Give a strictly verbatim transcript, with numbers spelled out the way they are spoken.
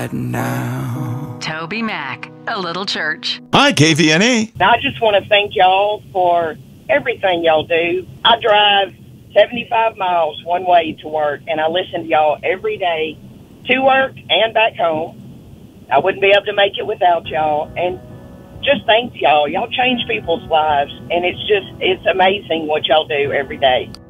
now. Toby Mac, A Little Church. Hi, K V N A. I just want to thank y'all for everything y'all do. I drive seventy-five miles one way to work, and I listen to y'all every day to work and back home. I wouldn't be able to make it without y'all. And just thanks y'all. Y'all change people's lives, and it's just, it's amazing what y'all do every day.